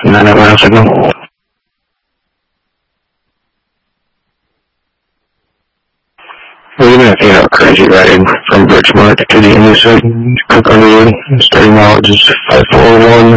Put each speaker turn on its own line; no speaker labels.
9 mile signal. We're going to see how crazy riding from Birchmark to the intersect, Cook Underwood, starting mileage is 541.